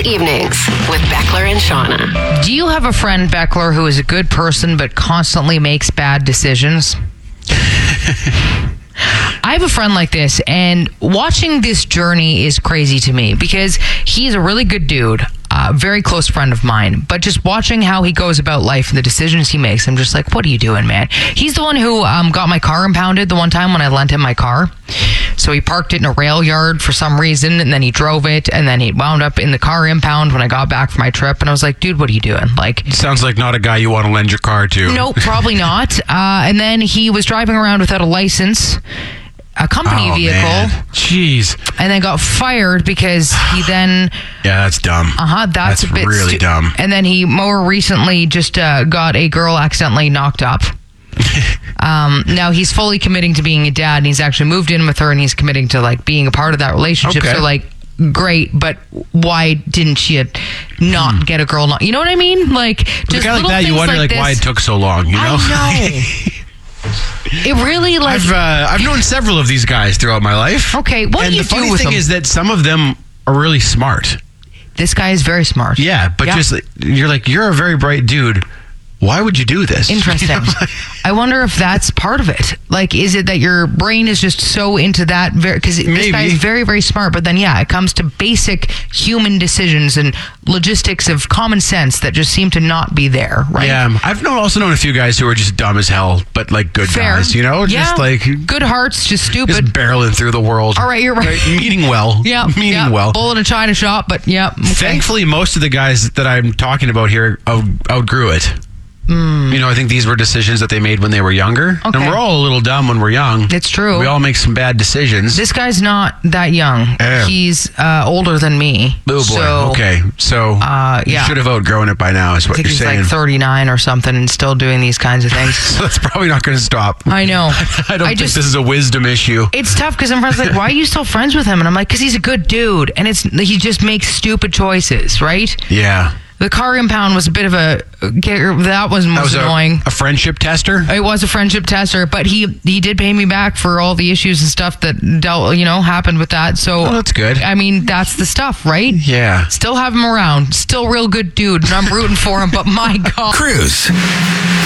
evenings with Beckler and Shauna. Do you have a friend, Beckler, who is a good person but constantly makes bad decisions? I have a friend like this, and watching this journey is crazy to me because he's a really good dude, very close friend of mine, but just watching how he goes about life and the decisions he makes, I'm just like, what are you doing, man? He's the one who got my car impounded the one time when I lent him my car. So he parked it in a rail yard for some reason, and then he drove it, and then he wound up in the car impound when I got back from my trip, and I was like, dude, what are you doing? Like, sounds like not a guy you want to lend your car to. No, probably not. And then he was driving around without a license, a company vehicle. Man. Jeez. And then got fired because he then... Yeah, that's dumb. That's a bit really dumb. And then he more recently just got a girl accidentally knocked up. Now he's fully committing to being a dad, and he's actually moved in with her, and he's committing to like being a part of that relationship. Okay. So like, great, but why didn't she not get a girl? You know what I mean? Like, just a guy like little that, you things wonder like this. why it took so long. You know? I know. It really like I've known several of these guys throughout my life. Okay, what do you do with them? And the funny thing is that some of them are really smart. This guy is very smart. Yeah, but just you're a very bright dude. Why would you do this? Interesting. I wonder if that's part of it. Like, is it that your brain is just so into that? Because this guy is very, very smart. But then, it comes to basic human decisions and logistics of common sense that just seem to not be there, right? Yeah, I've also known a few guys who are just dumb as hell, but like good guys, you know? Yeah. Just like... good hearts, just stupid. Just barreling through the world. All right, you're right. Meaning well. Yeah. Meaning well. Bull in a china shop, but okay. Thankfully, most of the guys that I'm talking about here outgrew it. You know, I think these were decisions that they made when they were younger. Okay. And we're all a little dumb when we're young. It's true. We all make some bad decisions. This guy's not that young. Yeah. He's older than me. Oh, boy. So, okay. So you should have outgrown it by now, is what you're saying. I think he's like 39 or something and still doing these kinds of things. So that's probably not going to stop. I know. I don't think this is a wisdom issue. It's tough because I'm friends like, why are you still friends with him? And I'm like, because he's a good dude. And he just makes stupid choices, right? Yeah. The car impound was a bit of that was annoying. A friendship tester? It was a friendship tester, but he did pay me back for all the issues and stuff that happened with that. So that's good. I mean, that's the stuff, right? Yeah. Still have him around. Still real good dude, and I'm rooting for him, but my God. Cruise.